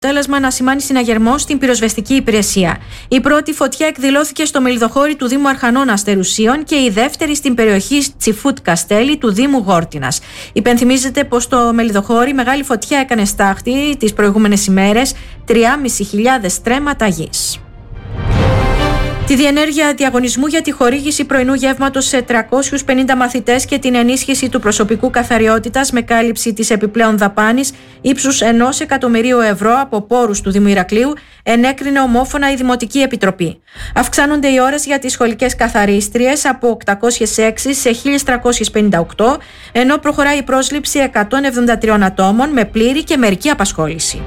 Αποτέλεσμα να σημάνει συναγερμό στην πυροσβεστική υπηρεσία. Η πρώτη φωτιά εκδηλώθηκε στο μελιδοχώρι του Δήμου Αρχανών Αστερουσίων και η δεύτερη στην περιοχή Τσιφούτ Καστέλη του Δήμου Γόρτινας. Υπενθυμίζεται πως το μελιδοχώρι μεγάλη φωτιά έκανε στάχτη τις προηγούμενες ημέρες, 3.500 στρέμματα γης. Τη διενέργεια διαγωνισμού για τη χορήγηση πρωινού γεύματος σε 350 μαθητές και την ενίσχυση του προσωπικού καθαριότητας με κάλυψη της επιπλέον δαπάνης ύψους 1 εκατομμυρίου ευρώ από πόρους του Δήμου Ηρακλείου ενέκρινε ομόφωνα η Δημοτική Επιτροπή. Αυξάνονται οι ώρες για τις σχολικές καθαρίστριες από 806 σε 1.358, ενώ προχωράει η πρόσληψη 173 ατόμων με πλήρη και μερική απασχόληση.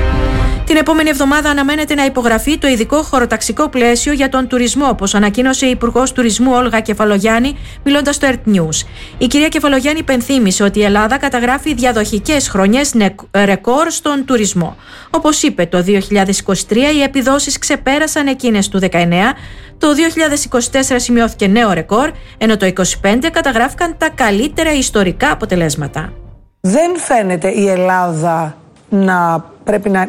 Την επόμενη εβδομάδα αναμένεται να υπογραφεί το ειδικό χωροταξικό πλαίσιο για τον τουρισμό, όπως ανακοίνωσε η Υπουργός Τουρισμού Όλγα Κεφαλογιάννη, μιλώντας στο Earth News. Η κυρία Κεφαλογιάννη υπενθύμησε ότι η Ελλάδα καταγράφει διαδοχικές χρονιές ρεκόρ στον τουρισμό. Όπως είπε, το 2023 οι επιδόσεις ξεπέρασαν εκείνες του 2019, το 2024 σημειώθηκε νέο ρεκόρ, ενώ το 2025 καταγράφηκαν τα καλύτερα ιστορικά αποτελέσματα. Δεν φαίνεται η Ελλάδα να πρέπει να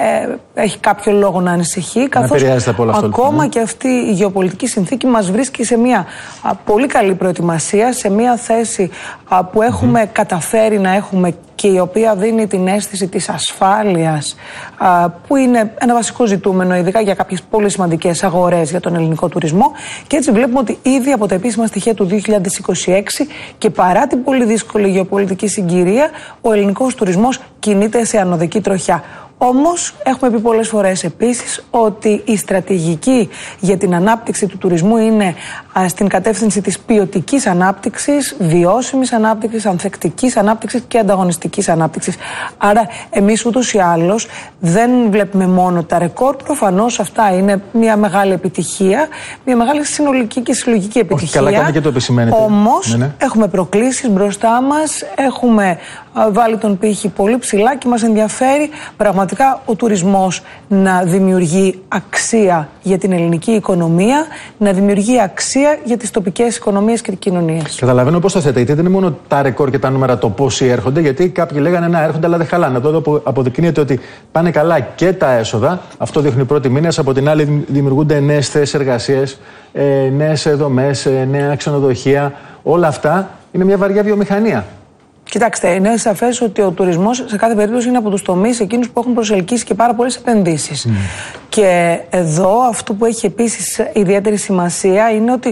έχει κάποιο λόγο να ανησυχεί, καθώς ακόμα και αυτή η γεωπολιτική συνθήκη μας βρίσκει σε μια πολύ καλή προετοιμασία, σε μια θέση που έχουμε καταφέρει να έχουμε και η οποία δίνει την αίσθηση της ασφάλειας, που είναι ένα βασικό ζητούμενο, ειδικά για κάποιες πολύ σημαντικές αγορές για τον ελληνικό τουρισμό. Και έτσι βλέπουμε ότι ήδη από τα επίσημα στοιχεία του 2026 και παρά την πολύ δύσκολη γεωπολιτική συγκυρία, ο ελληνικός τουρισμός κινείται σε ανωδική τροχιά. Όμως, έχουμε πει πολλές φορές επίσης ότι η στρατηγική για την ανάπτυξη του τουρισμού είναι στην κατεύθυνση της ποιοτικής ανάπτυξης, βιώσιμης ανάπτυξης, ανθεκτικής ανάπτυξης και ανταγωνιστικής ανάπτυξης. Άρα, εμείς ούτως ή άλλως δεν βλέπουμε μόνο τα ρεκόρ. Προφανώς αυτά είναι μια μεγάλη επιτυχία, μια μεγάλη συνολική και συλλογική επιτυχία. Όχι, καλά, και το επισημαίνετε. Όμως, έχουμε προκλήσεις μπροστά μας, έχουμε βάλει τον πύχη πολύ ψηλά και μας ενδιαφέρει πραγματικά ο τουρισμός να δημιουργεί αξία για την ελληνική οικονομία, να δημιουργεί αξία για τις τοπικές οικονομίες και κοινωνίες. Καταλαβαίνω πώς το θέτε, γιατί δεν είναι μόνο τα ρεκόρ και τα νούμερα το πόσοι έρχονται, γιατί κάποιοι λέγανε να έρχονται αλλά δεν χαλάνε. Εδώ αποδεικνύεται ότι πάνε καλά και τα έσοδα, αυτό δείχνουν οι πρώτοι μήνες, από την άλλη δημιουργούνται νέες θέσεις εργασίας, νέες δομές, νέα ξενοδοχεία, όλα αυτά είναι μια βαριά βιομηχανία. Κοιτάξτε, είναι σαφές ότι ο τουρισμός σε κάθε περίπτωση είναι από τους τομείς εκείνους που έχουν προσελκύσει και πάρα πολλές επενδύσεις. Και εδώ αυτό που έχει επίσης ιδιαίτερη σημασία είναι ότι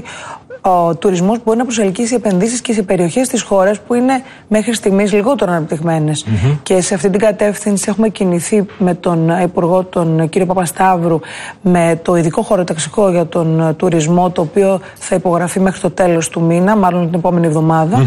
ο τουρισμός μπορεί να προσελκύσει επενδύσεις και σε περιοχές της χώρας που είναι μέχρι στιγμής λιγότερο αναπτυγμένες. Και σε αυτή την κατεύθυνση έχουμε κινηθεί με τον Υπουργό, τον κύριο Παπασταύρου, με το ειδικό χωροταξικό για τον τουρισμό, το οποίο θα υπογραφεί μέχρι το τέλος του μήνα, μάλλον την επόμενη εβδομάδα,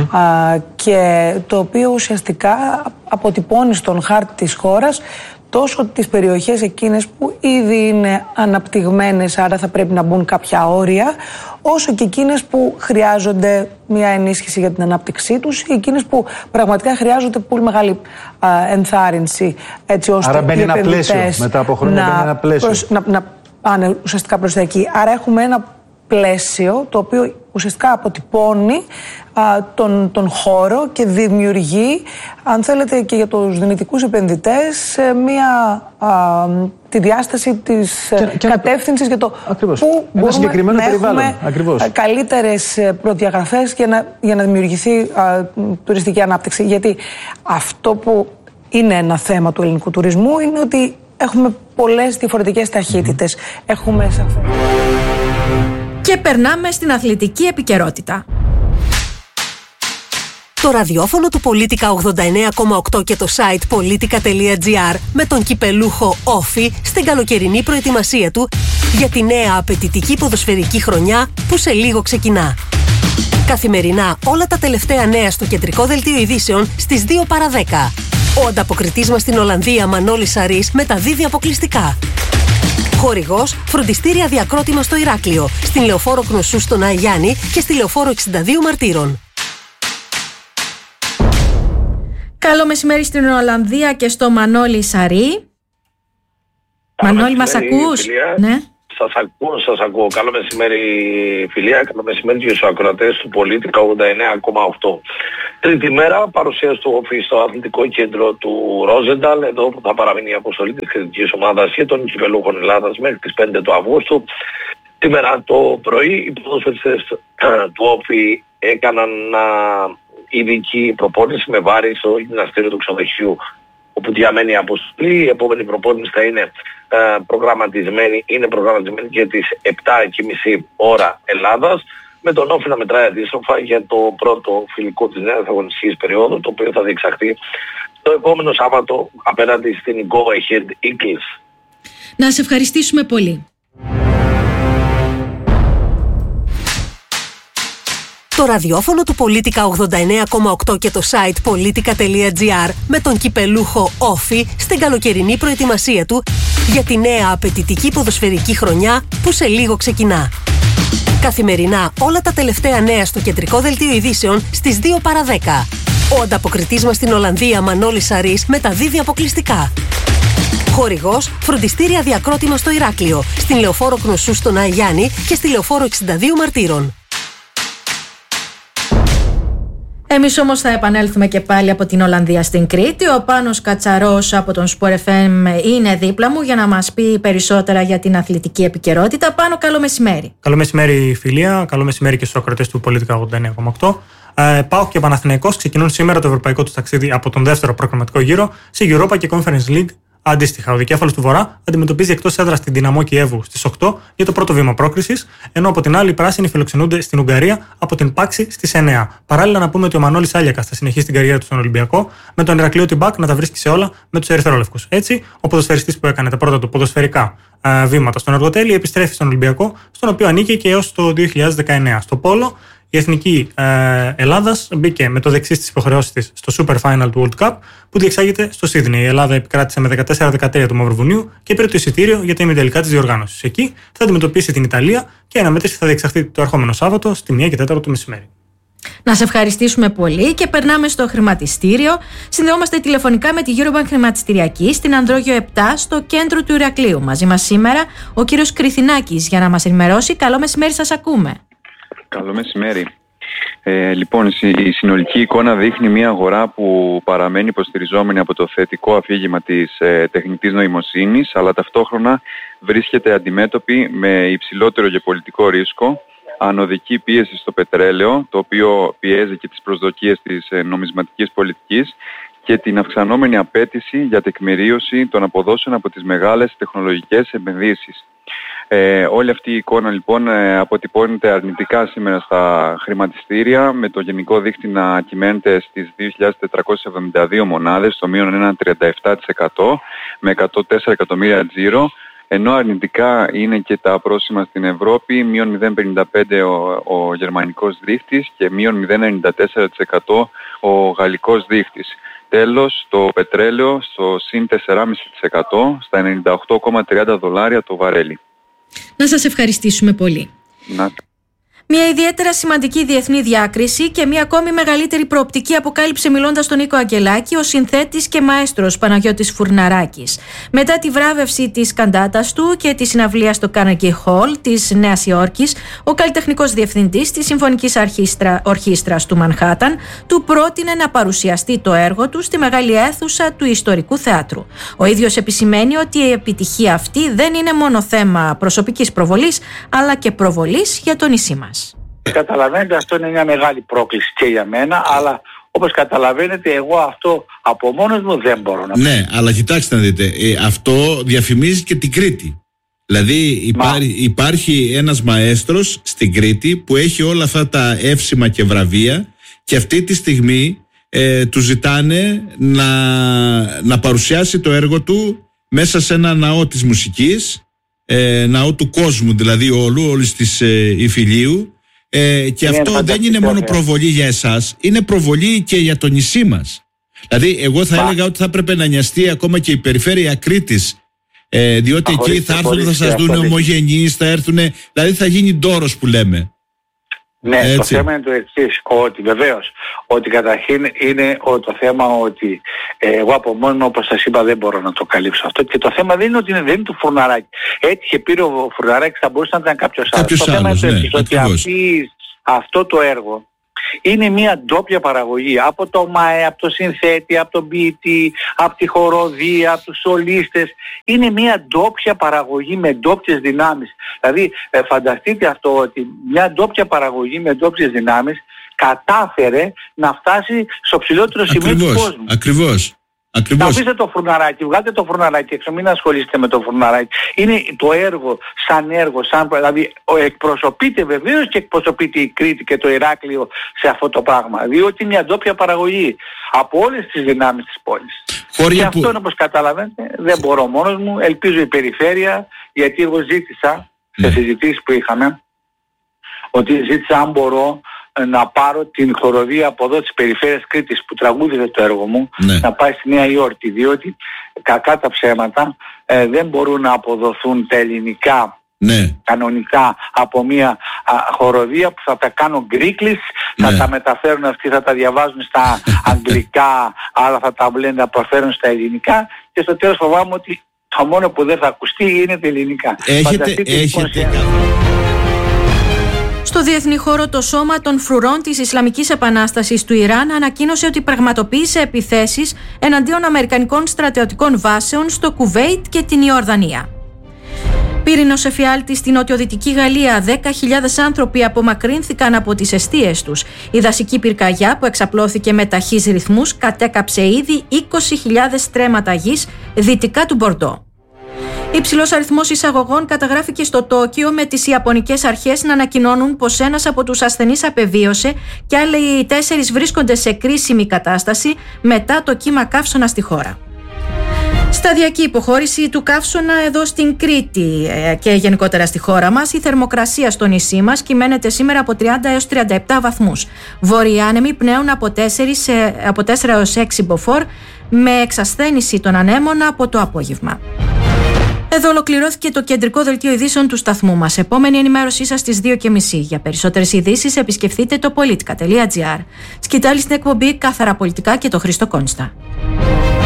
και το οποίο ουσιαστικά αποτυπώνει στον χάρτη της χώρας τόσο τις περιοχές εκείνες που ήδη είναι αναπτυγμένες, άρα θα πρέπει να μπουν κάποια όρια, όσο και εκείνες που χρειάζονται μια ενίσχυση για την ανάπτυξή τους ή εκείνες που πραγματικά χρειάζονται πολύ μεγάλη ενθάρρυνση, έτσι ώστε άρα μπαίνει ένα πλαίσιο, μετά από χρόνια μπαίνει ένα πλαίσιο. Να πάνε ουσιαστικά προς τα εκεί. Άρα έχουμε ένα πλαίσιο το οποίο ουσιαστικά αποτυπώνει τον χώρο και δημιουργεί, αν θέλετε, και για τους δυνητικούς επενδυτές τη διάσταση της κατεύθυνσης για το πού μπορούμε να έχουμε καλύτερες προδιαγραφές για να δημιουργηθεί τουριστική ανάπτυξη. Γιατί αυτό που είναι ένα θέμα του ελληνικού τουρισμού είναι ότι έχουμε πολλές διαφορετικές ταχύτητες. Έχουμε σαφές. Και περνάμε στην αθλητική επικαιρότητα. Το ραδιόφωνο του Πολίτικα 89,8 και το site politica.gr με τον κυπελούχο Όφη στην καλοκαιρινή προετοιμασία του για τη νέα απαιτητική ποδοσφαιρική χρονιά που σε λίγο ξεκινά. Καθημερινά όλα τα τελευταία νέα στο κεντρικό δελτίο ειδήσεων στις 2 παρά 10. Ο ανταποκριτής μας στην Ολλανδία Μανώλης Σαρής μεταδίδει αποκλειστικά. Χορηγός, φροντιστήρια Διακρότημα στο Ηράκλειο, στην Λεωφόρο Κνωσού στον Αϊγιάννη και στη Λεωφόρο 62 Μαρτύρων. Καλό μεσημέρι στην Ολλανδία και στο Μανώλη Σαρή. Μανώλη, μας ακούς? Ναι. Σας ακούω. Καλό μεσημέρι φιλία, καλό μεσημέρι και στους ακροατές του Πολίτικα 89,8. Τρίτη μέρα παρουσίαση του ΟΦΗ στο αθλητικό κέντρο του Ρόζενταλ, εδώ που θα παραμείνει η αποστολή της κριτικής ομάδας και των κυπελούχων Ελλάδας μέχρι τις 5 του Αυγούστου. Σήμερα το πρωί οι ποδοσφαιριστές του ΟΦΗ έκαναν ειδική προπόνηση με βάρη στο γυμναστήριο του ξενοδοχείου όπου διαμένει η αποστολή. Η επόμενη προπόνηση θα είναι προγραμματισμένη για τις 7:30 ώρα Ελλάδας, με τον Όφη να μετράει αντίστροφα για το πρώτο φιλικό της νέας αγωνιστικής περίοδου, το οποίο θα διεξαχθεί το επόμενο Σάββατο απέναντι στην Go Ahead Eagles. Να σε ευχαριστήσουμε πολύ. Το ραδιόφωνο του Πολίτικα 89,8 και το site politica.gr με τον κυπελούχο Όφη στην καλοκαιρινή προετοιμασία του για τη νέα απαιτητική ποδοσφαιρική χρονιά που σε λίγο ξεκινά. Καθημερινά όλα τα τελευταία νέα στο κεντρικό δελτίο ειδήσεων στις 2 παρά 10. Ο ανταποκριτής μας στην Ολλανδία Μανώλης Σαρής μεταδίδει αποκλειστικά. Χορηγός Φροντιστήρια Διακρότημα στο Ηράκλειο, στην Λεωφόρο Κνωσού στον Αϊγιάννη και στη Λεωφόρο 62 Μαρτύρων. Εμείς όμως θα επανέλθουμε και πάλι από την Ολλανδία στην Κρήτη. Ο Πάνος Κατσαρός από τον Sport FM είναι δίπλα μου για να μας πει περισσότερα για την αθλητική επικαιρότητα. Πάνο, καλό μεσημέρι. Καλό μεσημέρι φιλία, καλό μεσημέρι και στους ακροατές του Πολίτικα 89,8. ΠΑΟΚ και Παναθηναϊκός ξεκινούν σήμερα το ευρωπαϊκό τους ταξίδι από τον δεύτερο προκριματικό γύρο σε Europa και Conference League. Αντίστοιχα, ο δικέφαλος του Βορρά αντιμετωπίζει εκτός έδρας την Δυναμό Κιέβου στις 8 για το πρώτο βήμα πρόκρισης, ενώ από την άλλη οι πράσινοι φιλοξενούνται στην Ουγγαρία από την Πάξη στις 9. Παράλληλα, να πούμε ότι ο Μανώλης Άλιακας θα συνεχίσει την καριέρα του στον Ολυμπιακό, με τον Ηρακλείο Τιμπάκ να τα βρίσκει σε όλα με τους ερυθρόλευκους. Έτσι, ο ποδοσφαιριστής που έκανε τα πρώτα του ποδοσφαιρικά βήματα στον Αργοτέλη επιστρέφει στον Ολυμπιακό, στον οποίο ανήκε και έως το 2019. Στο Πόλο, η Εθνική Ελλάδας μπήκε με το δεξί στις υποχρεώσεις της στο Super Final του World Cup που διεξάγεται στο Σίδνεϊ. Η Ελλάδα επικράτησε με 14-13 του Μαυροβουνίου και πήρε το εισιτήριο για τα ημιτελικά της διοργάνωσης. Εκεί θα αντιμετωπίσει την Ιταλία και η αναμέτρηση θα διεξαχθεί το ερχόμενο Σάββατο στη 1 και 4 το μεσημέρι. Να σε ευχαριστήσουμε πολύ και περνάμε στο χρηματιστήριο. Συνδεόμαστε τηλεφωνικά με τη Eurobank Χρηματιστηριακή στην Ανδρόγιο 7 στο κέντρο του Ηρακλείου. Μαζί μας σήμερα ο κύριος Κρυθινάκης για να μας ενημερώσει. Καλό μεσημέρι, σας ακούμε. Καλό μεσημέρι. Λοιπόν, η συνολική εικόνα δείχνει μια αγορά που παραμένει υποστηριζόμενη από το θετικό αφήγημα της τεχνητής νοημοσύνης, αλλά ταυτόχρονα βρίσκεται αντιμέτωπη με υψηλότερο γεωπολιτικό ρίσκο, ανωδική πίεση στο πετρέλαιο, το οποίο πιέζει και τις προσδοκίες της νομισματικής πολιτικής και την αυξανόμενη απέτηση για τεκμηρίωση των αποδόσεων από τις μεγάλες τεχνολογικές επενδύσεις. Όλη αυτή η εικόνα λοιπόν αποτυπώνεται αρνητικά σήμερα στα χρηματιστήρια, με το γενικό δείκτη να κυμαίνεται στις 2.472 μονάδες, το μείον 1,37% με 104 εκατομμύρια τζίρο, ενώ αρνητικά είναι και τα πρόσημα στην Ευρώπη, μείον 0,55 ο γερμανικός δείκτης και μείον 0,94% ο γαλλικός δείκτης. Τέλος, το πετρέλαιο στο συν 4,5% στα 98,30 δολάρια το βαρέλι. Να σας ευχαριστήσουμε πολύ. Μια ιδιαίτερα σημαντική διεθνή διάκριση και μια ακόμη μεγαλύτερη προοπτική αποκάλυψε, μιλώντας στον Νίκο Αγγελάκη, ο συνθέτης και μαέστρος Παναγιώτης Φουρναράκης. Μετά τη βράβευση της καντάτας του και τη συναυλία στο Carnegie Hall της Νέας Υόρκης, ο καλλιτεχνικός διευθυντής της Συμφωνικής Ορχήστρας του Μανχάταν του πρότεινε να παρουσιαστεί το έργο του στη μεγάλη αίθουσα του Ιστορικού Θεάτρου. Ο ίδιος επισημαίνει ότι η επιτυχία αυτή δεν είναι μόνο θέμα προσωπικής προβολής, αλλά και προβολής για το νησί μας. Καταλαβαίνετε, αυτό είναι μια μεγάλη πρόκληση και για μένα, αλλά όπως καταλαβαίνετε εγώ αυτό από μόνος μου δεν μπορώ να πω. Ναι, αλλά κοιτάξτε να δείτε, αυτό διαφημίζει και την Κρήτη. Δηλαδή υπάρχει ένας μαέστρος στην Κρήτη που έχει όλα αυτά τα εύσημα και βραβεία και αυτή τη στιγμή του ζητάνε να παρουσιάσει το έργο του μέσα σε ένα ναό της μουσικής, ναό του κόσμου δηλαδή όλης της Ιφιλίου, και αυτό δεν είναι μόνο προβολή για εσάς, είναι προβολή και για το νησί μας. Δηλαδή εγώ θα έλεγα ότι θα έπρεπε να νοιαστεί ακόμα και η περιφέρεια Κρήτης, διότι εκεί θα έρθουν, θα σας δουν ομογενείς, θα έρθουν, δηλαδή θα γίνει ντόρος που λέμε. Ναι, Έτσι. το θέμα είναι το εξής, ότι βεβαίως, ότι καταρχήν είναι το θέμα ότι εγώ από μόνο μου, όπως σας είπα, δεν μπορώ να το καλύψω αυτό, και το θέμα δεν είναι ότι δεν είναι του Φουρναράκη. Έτυχε πήρε ο Φουρναράκης, θα μπορούσε να ήταν κάποιος άλλος. Το θέμα είναι το εξής, ότι αυτό το έργο είναι μια ντόπια παραγωγή από το ΜΑΕ, από το συνθέτη, από τον ποιητή, από τη χοροδία, από τους σολίστες. Είναι μια ντόπια παραγωγή με ντόπιες δυνάμεις. Δηλαδή φανταστείτε αυτό, ότι μια ντόπια παραγωγή με ντόπιες δυνάμεις κατάφερε να φτάσει στο ψηλότερο σημείο του κόσμου. Ακριβώς. Να αφήστε το Φουρναράκι, βγάλτε το Φουρναράκι έξω, μην ασχολείστε με το Φουρναράκι. Είναι το έργο, δηλαδή εκπροσωπείται βεβαίως και εκπροσωπείται η Κρήτη και το Ηράκλειο σε αυτό το πράγμα. Διότι είναι μια ντόπια παραγωγή από όλες τις δυνάμεις της πόλης. Και αυτό είναι, όπως καταλαβαίνετε, δεν μπορώ μόνος μου, ελπίζω η περιφέρεια, γιατί εγώ ζήτησα σε συζητήσεις που είχαμε, ότι ζήτησα αν μπορώ να πάρω την χοροδία από εδώ της περιφέρειας Κρήτης που τραγούδιζε το έργο μου, να πάει στη Νέα Υόρκη, διότι κακά τα ψέματα δεν μπορούν να αποδοθούν τα ελληνικά κανονικά από μια χοροδία που θα τα κάνουν γκρίκλις, θα τα μεταφέρουν αυτοί, θα τα διαβάζουν στα αγγλικά, άλλα θα τα να προφέρουν στα ελληνικά, και στο τέλος φοβάμαι ότι το μόνο που δεν θα ακουστεί είναι τα ελληνικά. Στο διεθνή χώρο, το Σώμα των Φρουρών της Ισλαμικής Επανάστασης του Ιράν ανακοίνωσε ότι πραγματοποίησε επιθέσεις εναντίον αμερικανικών στρατιωτικών βάσεων στο Κουβέιτ και την Ιορδανία. Πύρινος εφιάλτης στην νοτιοδυτική Γαλλία, 10.000 άνθρωποι απομακρύνθηκαν από τις εστίες τους. Η δασική πυρκαγιά που εξαπλώθηκε με ταχύς ρυθμούς κατέκαψε ήδη 20.000 στρέμματα γης δυτικά του Μπορντό. Υψηλός αριθμός εισαγωγών καταγράφηκε στο Τόκιο, με τις Ιαπωνικές αρχές να ανακοινώνουν πως ένας από τους ασθενείς απεβίωσε και άλλοι 4 βρίσκονται σε κρίσιμη κατάσταση μετά το κύμα καύσωνα στη χώρα. Σταδιακή υποχώρηση του καύσωνα εδώ στην Κρήτη και γενικότερα στη χώρα μας. Η θερμοκρασία στο νησί μας κυμαίνεται σήμερα από 30 έως 37 βαθμούς. Βορειάνεμοι πνέουν από 4 έως 6 μποφόρ, με εξασθένηση των ανέμων από το απόγευμα. Εδώ ολοκληρώθηκε το κεντρικό δελτίο ειδήσεων του σταθμού μας. Επόμενη ενημέρωσή σας στις 2:30. Για περισσότερες ειδήσεις επισκεφτείτε το politica.gr. Σκητάλη στην εκπομπή Κάθαρα Πολιτικά και το Χρήστο Κόνστα.